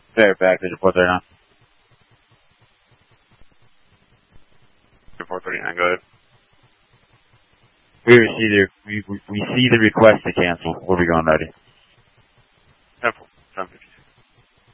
Fair back to report there now. Report 39, go ahead. We see the request to cancel. Where are we going, Daddy? 10-4, 10-15.